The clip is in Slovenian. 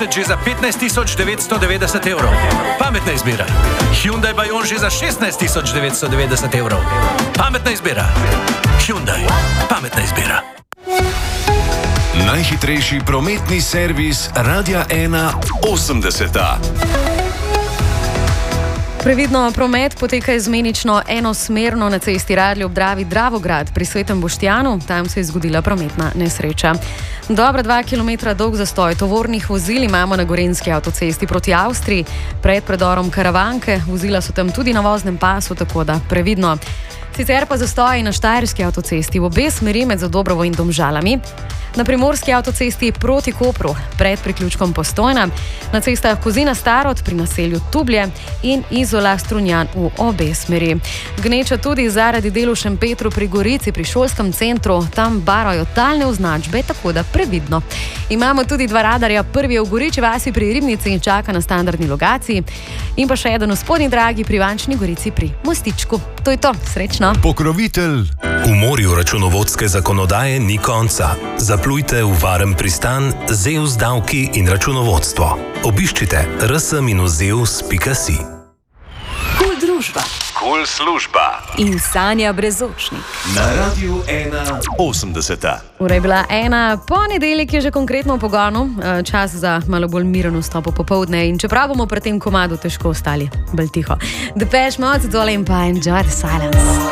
mesec že za 15.990 evrov. Pametna izbira. Hyundai Bayon že za 16.990 evrov. Pametna izbira. Hyundai. Pametna izbira. Najhitrejši prometni servis Radia 1 80. Previdno, promet poteka izmenično enosmerno na cesti Radlje ob Dravi Dravograd pri Svetem Boštjanu. Tam se je zgodila prometna nesreča. Dobra 2 km dolg zastoj tovornih vozil imamo na Gorenjski avtocesti proti Avstriji. Pred predorom Karavanke, vozila so tam tudi na voznem pasu, tako da previdno. Sicer pa zastoji na Štajerski avtocesti v obe smeri med Zadobrovo in Domžalami, na Primorski avtocesti proti Kopru pred priključkom Postojna, na cestah Kozina Starod pri naselju Tublje in Izola Strunjan v obe smeri. Gneča tudi zaradi del v Šempetru pri Gorici pri šolskem centru, tam barajo talne označbe, tako da previdno. Imamo tudi 2 radarja, prvi je v Goriči vasi pri Ribnici in čaka na standardni lokaciji in pa še eden v Spodnji Dragi pri Vančni Gorici pri Mostičku. To je to, srečno. Pokrovitelj. V morju računovodske zakonodaje ni konca. Zaplujte v varen pristan ZEUS davki in računovodstvo. Obiščite rs-zeus.si. Kul družba. Kul služba. In Sanja Brezočnik. Na Radiu 1 80. Ura je bila 1, ponedeljek je že konkretno v pogonu, čas za malo bolj miren vstop popoldne in čeprav bomo pri tem komadu težko ostali bolj tiho. Depeche Mode, dole in pa Enjoy the Silence.